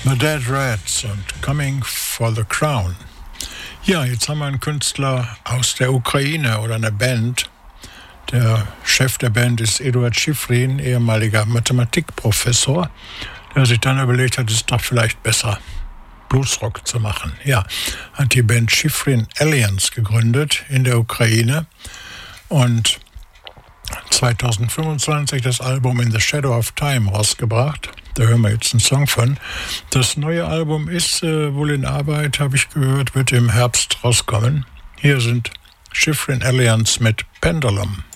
The Dead Rats und Coming for the Crown. Ja, jetzt haben wir einen Künstler aus der Ukraine oder eine Band. Der Chef der Band ist Eduard Schifrin, ehemaliger Mathematikprofessor, der sich dann überlegt hat, es ist doch vielleicht besser, Bluesrock zu machen. Ja, hat die Band Schifrin Alliance gegründet in der Ukraine und 2025 das Album In the Shadow of Time rausgebracht. Da hören wir jetzt einen Song von. Das neue Album ist wohl in Arbeit, habe ich gehört, wird im Herbst rauskommen. Hier sind Schifrin Alliance mit Pendulum.